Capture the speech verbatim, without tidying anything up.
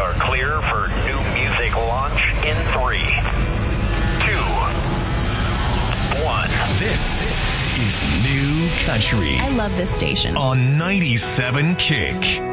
are clear for new music launch in three, two, one. This is New Country. I love this station. On ninety-seven Kick.